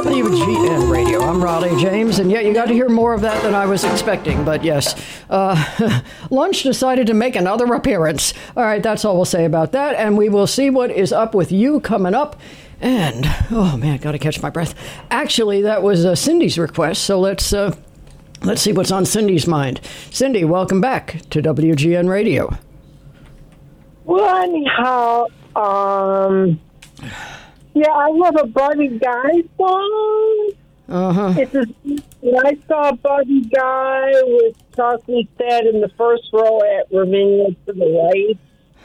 WGN Radio. I'm Raleigh James, and you got to hear more of that than I was expecting. But yes, Lunch decided to make another appearance. All right, that's all we'll say about that, and we will see what is up with you coming up. And, oh man, got to catch my breath. Actually, that was Cindy's request, so let's see what's on Cindy's mind. Cindy, welcome back to WGN Radio. Well, anyhow, yeah, I have a Buddy Guy song. It's when I saw Buddy Guy with Charlie Stead in the first row at Romania to the right.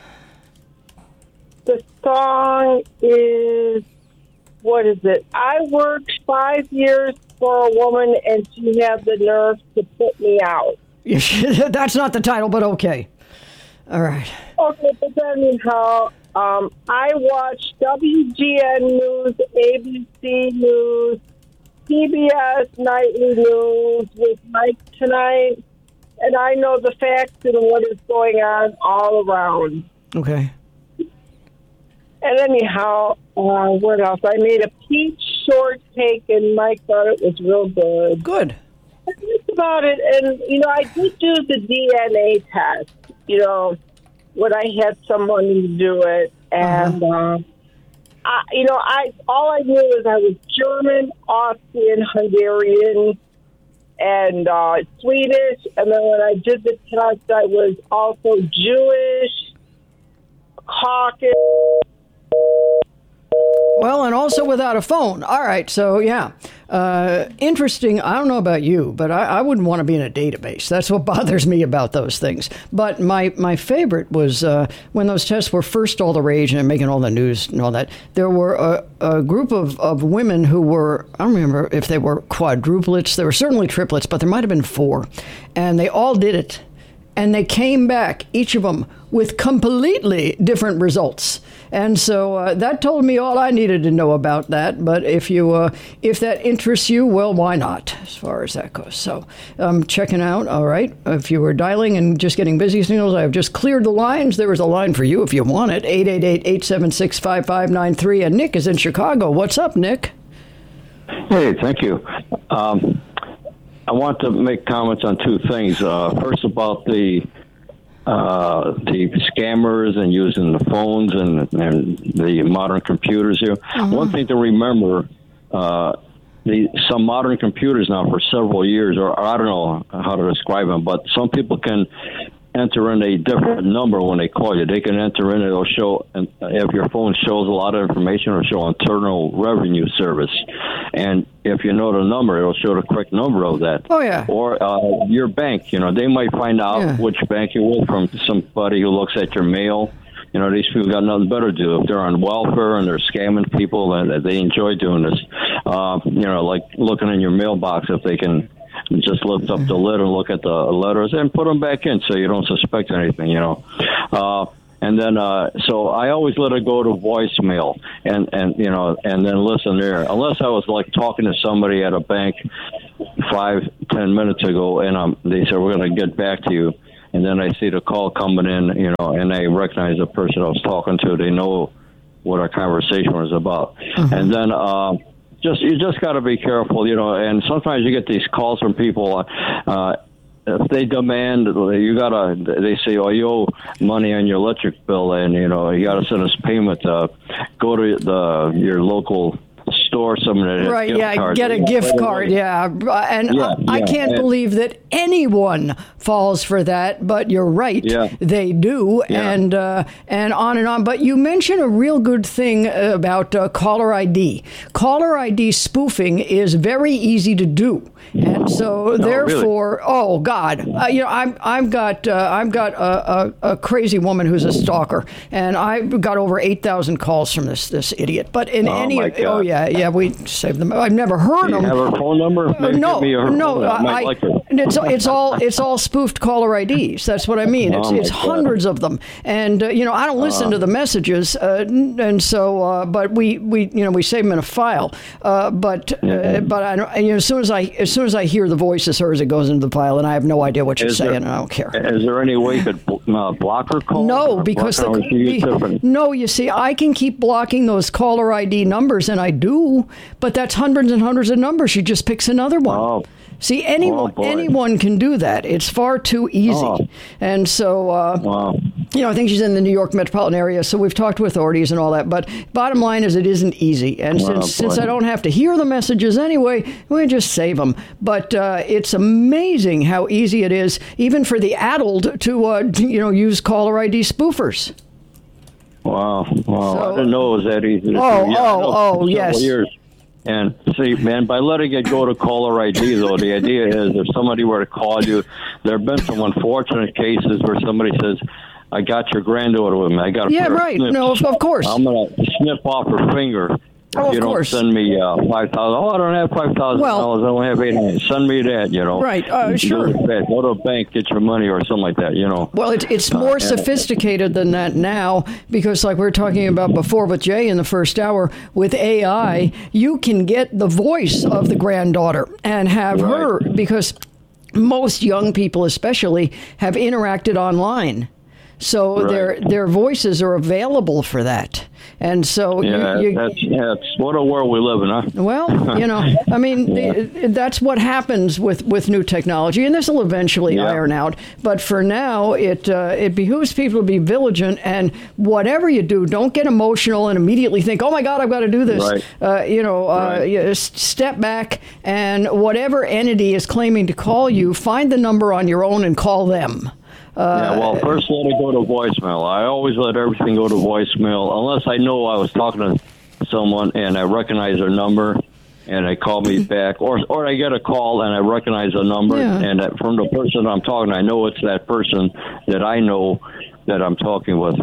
The song is, what is it? I worked 5 years for a woman and she had the nerve to put me out. That's not the title, but okay. All right. Okay, but then anyhow, I watch WGN News, ABC News, PBS Nightly News with Mike tonight, and I know the facts and what is going on all around. Okay. And anyhow, what else? I made a peach shortcake, and Mike thought it was real good. Good. That's about it. And, I did do the DNA test, when I had someone to do it. And, all I knew is I was German, Austrian, Hungarian, and Swedish. And then when I did the test, I was also Jewish, Caucasian. Well, and also without a phone. All right, so yeah. Interesting. I don't know about you, but I wouldn't want to be in a database. That's what bothers me about those things. But my favorite was when those tests were first all the rage and making all the news and all that, there were a group of women who were, I don't remember if they were quadruplets. They were certainly triplets, but there might have been 4. And they all did it. And they came back, each of them, with completely different results. And so that told me all I needed to know about that. But if that interests you, well, why not, as far as that goes. So I'm checking out, all right. If you were dialing and just getting busy signals, I have just cleared the lines. There is a line for you if you want it, 888-876-5593. And Nick is in Chicago. What's up, Nick? Hey, thank you. I want to make comments on 2 things. First, about the scammers and using the phones and the modern computers here. One thing to remember, some modern computers now for several years, or I don't know how to describe them, but some people can enter in a different number when they call you. They can enter in, it'll show, if your phone shows a lot of information, it'll show Internal Revenue Service. And if you know the number, it'll show the correct number of that. Oh, yeah. Or your bank, they might find out which bank you're with from somebody who looks at your mail. These people got nothing better to do. If they're on welfare and they're scamming people, and they enjoy doing this. Like looking in your mailbox, if they can just lift up the lid and look at the letters and put them back in so you don't suspect anything, And then, so I always let it go to voicemail and then listen there. Unless I was like talking to somebody at a bank 5-10 minutes ago and they said, we're going to get back to you. And then I see the call coming in, and I recognize the person I was talking to. They know what our conversation was about. And then, you just got to be careful, and sometimes you get these calls from people, if they demand, they say, oh, you owe money on your electric bill, and, you got to send us payment, go to your local store, right, get a gift card, and I can't believe that anyone falls for that, but you're right, they do, and on and on. But you mentioned a real good thing about caller ID. Caller ID spoofing is very easy to do, and so therefore, really? Oh God, I've got a crazy woman who's a stalker, and I've got over 8,000 calls from this idiot. But in Yeah, we saved them. I've never heard them. Do you have her phone number? No. It's all spoofed caller IDs. That's what I mean. It's hundreds of them, and I don't listen to the messages, and so but we save them in a file. But as soon as I hear the voice of hers, it goes into the file, and I have no idea what she's saying, and I don't care. Is there any way you could block her call? No, because you see, I can keep blocking those caller ID numbers, and I do. 2, but that's hundreds and hundreds of numbers. She just picks another one. Oh. See, anyone can do that. It's far too easy. Oh. And so, I think she's in the New York metropolitan area, so we've talked to authorities and all that. But bottom line is it isn't easy. And since I don't have to hear the messages anyway, we just save them. But it's amazing how easy it is, even for the addled, to, use caller ID spoofers. Wow. So, I didn't know it was that easy to do. Yes. Years. And see, man, by letting it go to caller ID, though, the idea is if somebody were to call you, there have been some unfortunate cases where somebody says, I got your granddaughter with me. I got right. No, of course. I'm going to snip off her finger. Oh, you don't send me $5,000. Oh, I don't have $5,000. I only have $800. Send me that, Right, sure. Go to a bank, get your money or something like that, Well, it's more sophisticated than that now because like we were talking about before with Jay in the first hour, with AI, you can get the voice of the granddaughter and have her, because most young people especially have interacted online. So their voices are available for that. And so that's what a world we live in, huh? Well, that's what happens with new technology, and this will eventually iron out. But for now, it behooves people to be vigilant, and whatever you do, don't get emotional and immediately think, "Oh my God, I've got to do this." Right. Step back, and whatever entity is claiming to call you, find the number on your own and call them. First let it go to voicemail. I always let everything go to voicemail unless I know I was talking to someone and I recognize their number and they call me back, or I get a call and I recognize the number and from the person I'm talking, I know it's that person that I know that I'm talking with.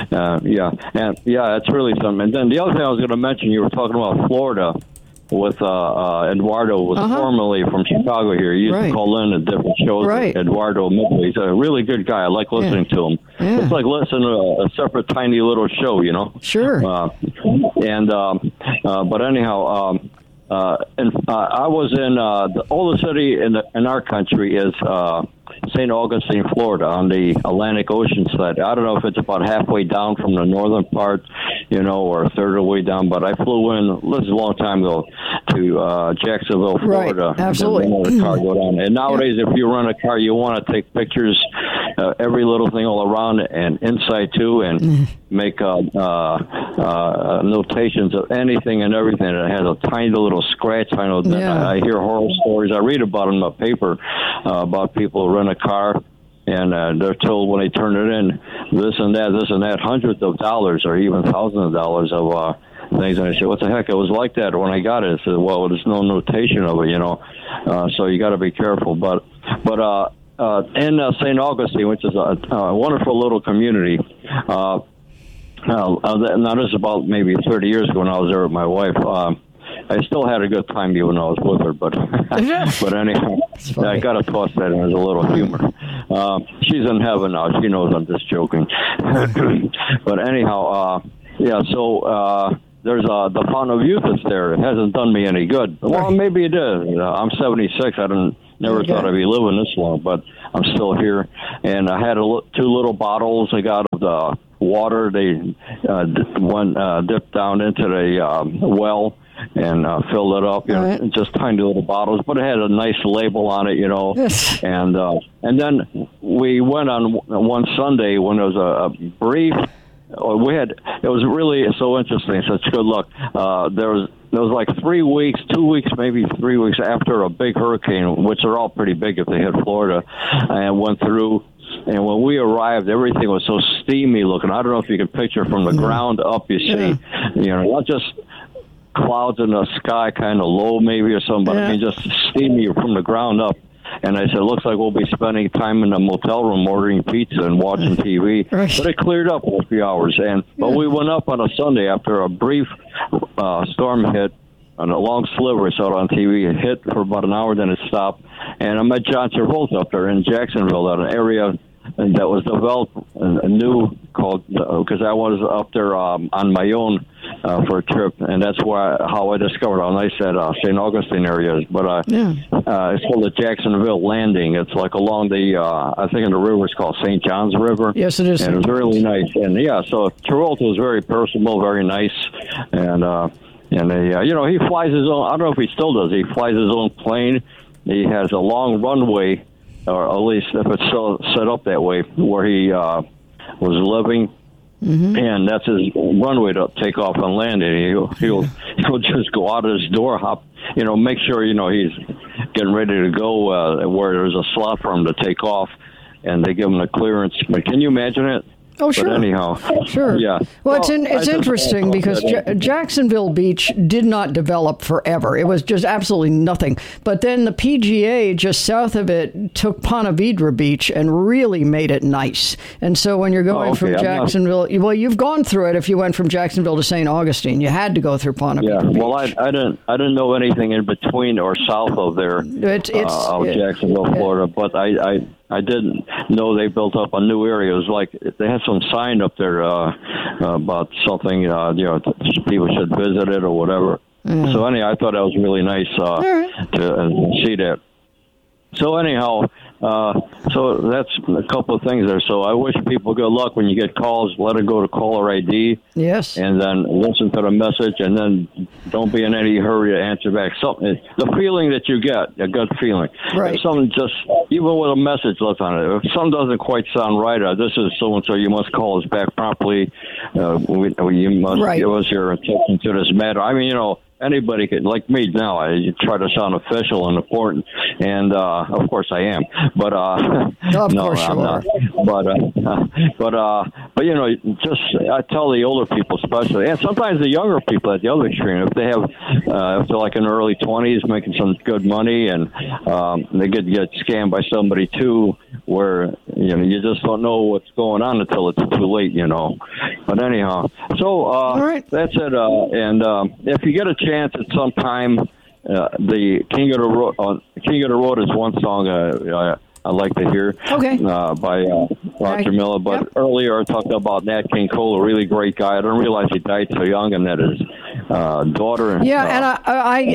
It's really something. And then the other thing I was going to mention, you were talking about Florida. With Eduardo was formerly from Chicago here. He used to call in at different shows. Right. Eduardo Midway. He's a really good guy. I like listening to him. Yeah. It's like listening to a separate tiny little show, Sure. But anyhow, I was in the oldest city in our country is St. Augustine, Florida, on the Atlantic Ocean side. I don't know if it's about halfway down from the northern part, or a third of the way down, but I flew in, this is a long time ago, to Jacksonville, Florida. Right, absolutely. The car go down. And nowadays, if you rent a car, you want to take pictures, every little thing all around and inside too, and make notations of anything and everything. It has a tiny little scratch. I hear horror stories. I read about them in the paper about people who rent a car and they're told when they turn it in this and that, hundreds of dollars or even thousands of dollars of things. And I said, what the heck? It was like that when I got it. I said, well, there's no notation of it, so you got to be careful. But in St. Augustine, which is a wonderful little community, now this is about maybe 30 years ago when I was there with my wife. I still had a good time even when I was with her, but anyhow, I got to toss that in as a little humor. She's in heaven now. She knows I'm just joking. But anyhow, so there's the Fountain of Youth that's there. It hasn't done me any good. Well, maybe it did. I'm 76. Never thought I'd be living this long, but I'm still here. And I had two little bottles I got of the water. They dipped down into the well and filled it up, just tiny little bottles, but it had a nice label on it, Yes. And then we went on one Sunday when there was a brief. It was really so interesting, such good luck. There was like 3 weeks, 2 weeks, maybe 3 weeks after a big hurricane, which are all pretty big if they hit Florida, and went through. And when we arrived, everything was so steamy looking. I don't know if you can picture from the ground up, you see, not just clouds in the sky, kind of low maybe or something, but I mean just steamy from the ground up. And I said, it looks like we'll be spending time in the motel room ordering pizza and watching TV. Right. But it cleared up in a few hours. But we went up on a Sunday after a brief storm hit, on a long sliver I saw it on TV. It hit for about an hour, then it stopped. And I met John Travolta up there in Jacksonville, at an area that was developed a new called, because I was up there on my own for a trip, and that's how I discovered how nice that St. Augustine area is. But it's called the Jacksonville Landing. It's like along the, I think in the river it's called St. John's River. Yes, it is. And it's really nice. And so Travolta was very personable, very nice, and And he flies his own. I don't know if he still does. He flies his own plane. He has a long runway, or at least if it's still set up that way, where he was living. Mm-hmm. And that's his runway to take off and land. And he'll just go out of his door, hop, make sure he's getting ready to go where there's a slot for him to take off, and they give him the clearance. But can you imagine it? Oh, sure. But anyhow, sure. Yeah. Well, it's interesting because Jacksonville Beach did not develop forever. It was just absolutely nothing. But then the PGA just south of it took Ponte Vedra Beach and really made it nice. And so when you're going from Jacksonville, well, you've gone through it. If you went from Jacksonville to St. Augustine, you had to go through Ponte Vedra Beach. Well, I didn't know anything in between or south of there, Jacksonville, Florida. But I didn't know they built up a new area. It was like they had some sign up there about something, people should visit it or whatever. Mm. So anyhow, I thought that was really nice to see that. So anyhow, so that's a couple of things there. So I wish people good luck when you get calls. Let it go to caller ID. Yes. And then listen to the message, and then don't be in any hurry to answer back. The feeling that you get, a gut feeling. Right. If something just, even with a message left on it, if something doesn't quite sound right, this is so-and-so, you must call us back promptly. You must give us your attention to this matter. I mean, anybody could, like me now, I try to sound official and important, and of course I am. But of course I'm you not. Are. But just I tell the older people especially, and sometimes the younger people at the other extreme, if they have, if they're like in their early 20s making some good money, and they get scammed by somebody too, where you just don't know what's going on until it's too late, But anyhow, so all right. That's it. And if you get a chance at some time, the King of the Road is one song I like to hear. Okay. By Roger Miller. But earlier I talked about Nat King Cole, a really great guy. I didn't realize he died so young, and that his daughter. And I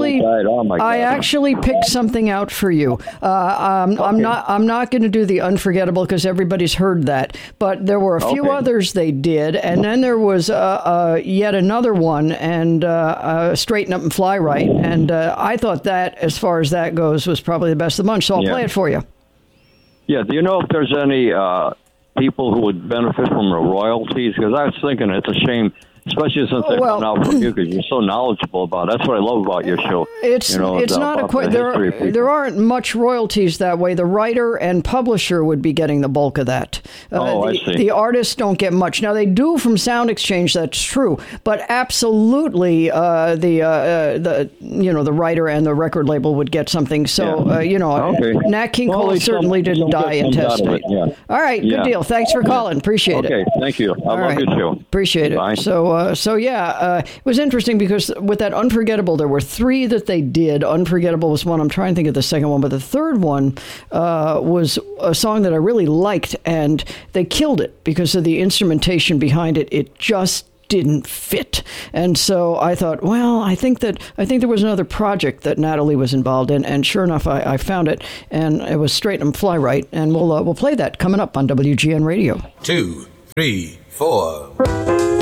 actually picked something out for you. I'm not going to do the unforgettable because everybody's heard that. But there were a few others they did, and then there was yet another one, and Straighten Up and Fly Right. And I thought that, as far as that goes, was probably the best of the bunch. So I'll play it for you. Yeah, do you know if there's any people who would benefit from the royalties? Because I was thinking it's a shame, especially since they come out from you, because you're so knowledgeable about it. That's what I love about your show. It's not there aren't much royalties that way. The writer and publisher would be getting the bulk of that. I see. The artists don't get much. Now they do from Sound Exchange. That's true, but absolutely the writer and the record label would get something. So Nat King Cole certainly didn't die intestate. All right, good deal. Thanks for calling. Appreciate it. Okay, thank you. I love your show. Appreciate it. Bye. It was interesting because with that Unforgettable, there were three that they did. Unforgettable was one. I'm trying to think of the second one, but the third one was a song that I really liked, and they killed it because of the instrumentation behind it. It just didn't fit. And so I thought, well, I think there was another project that Natalie was involved in, and sure enough, I found it, and it was Straighten and Fly Right, and we'll play that coming up on WGN Radio. 2, 3, 4.